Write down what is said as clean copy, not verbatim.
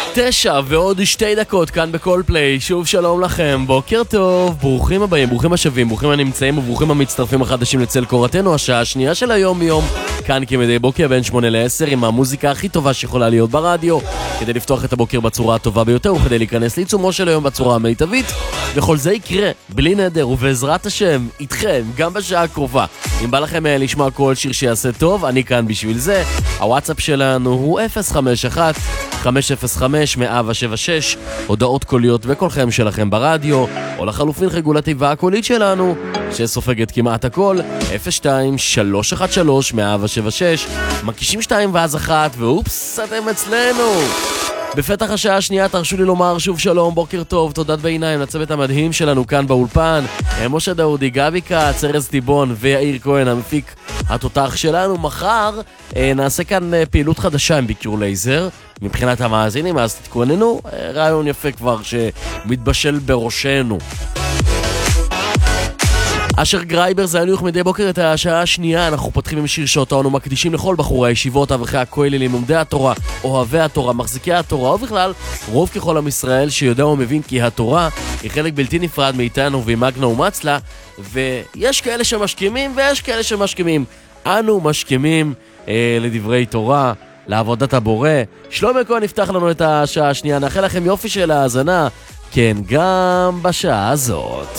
9 ועוד 2 דקות כאן בכל פליי. שוב שלום לכם, בוקר טוב, ברוכים הבאים, ברוכים השבים, ברוכים הנמצאים וברוכים המצטרפים החדשים לצל קורתנו. השעה השנייה של היום יום כאן כמדי בוקר בין 8 ל-10 עם המוזיקה הכי טובה שיכולה להיות ברדיו, כדי לפתוח את הבוקר בצורה הטובה ביותר וכדי להיכנס לעיצומו של היום בצורה המיטבית. וכל זה יקרה בלי נדר ובעזרת השם איתכם גם בשעה הקרובה. אם בא לכם לשמוע כל שיר שיעשה טוב, אני כאן בשביל זה. הוואטסאפ שלנו הוא 051-505-176, הודעות קוליות וקולכם שלכם ברדיו, או לחלופין רגולטיבה הקולית שלנו שסופגת כמעט הכל, 02-313-176, מקישים 2 ואז 1 ואופס, אתם אצלנו. בפתח השעה השנייה תרשו לי לומר שוב שלום, בוקר טוב, תודת בעיניים לצוות המדהים שלנו כאן באולפן, משה דאודי, גבי כץ, ארז טיבון ויאיר כהן המפיק התותח שלנו. מחר נעשה כאן פעילות חדשה עם ביקור לייזר מבחינת המאזינים, אז תתכוננו, רעיון יפה כבר שמתבשל בראשנו. אשר גרייבר זה הניוח מדי בוקר את השעה השנייה. אנחנו פותחים עם שיר שאותו אנו מקדישים לכל בחורי הישיבות, אברכי הכוללים, לומדי התורה, אוהבי התורה, מחזיקי התורה, ובכלל רוב ככל עם ישראל שיודע ומבין כי התורה היא חלק בלתי נפרד מאיתנו ומגנה ומצלה, ויש כאלה שמשכימים ויש כאלה שמשכימים. אנו משכימים לדברי תורה, לעבודת הבורא. שלומי כהן נפתח לנו את השעה השנייה, נאחל לכם יופי של האזנה, כן, גם בשעה הזאת.